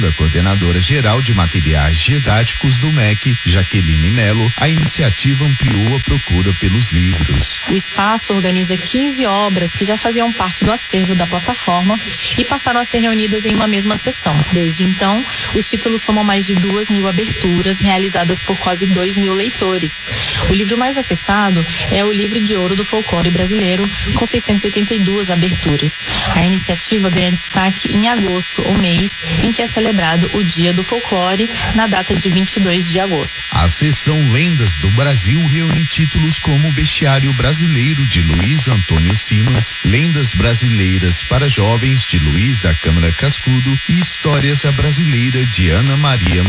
a coordenadora geral de materiais didáticos do MEC, Jaqueline Melo, a iniciativa ampliou a procura pelos livros. O espaço organiza 15 obras que já faziam parte do acervo da plataforma e passaram a ser reunidas em uma mesma sessão. Desde então, os títulos somam mais de 2.000 aberturas realizadas por quase 2.000 leitores. O livro mais acessado é o Livro de Ouro do Folclore Brasileiro, com 682 aberturas. A iniciativa ganha destaque em agosto, o mês em que é celebrado o Dia do Folclore, na data de 22 de agosto. A seção Lendas do Brasil reúne títulos como Bestiário Brasileiro, de Luiz Antônio Simas, Lendas Brasileiras para Jovens, de Luiz da Câmara Cascudo, e Histórias à Brasileira, de Ana Maria